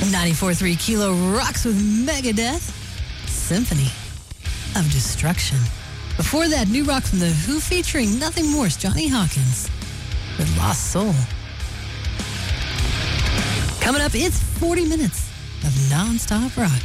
94.3 Kilo rocks with Megadeth, Symphony of Destruction. Before that, new rock from The Who featuring nothing more, Johnny Hawkins with Lost Soul. Coming up, it's 40 minutes of non-stop rock.